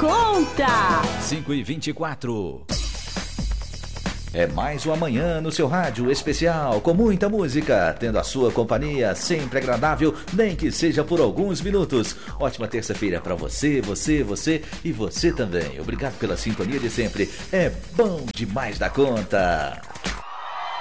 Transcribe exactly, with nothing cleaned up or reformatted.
conta. cinco e vinte e quatro. É mais um amanhã no seu rádio especial, com muita música, tendo a sua companhia sempre agradável, nem que seja por alguns minutos. Ótima terça-feira para você, você, você e você também. Obrigado pela sintonia de sempre. É bom demais da conta.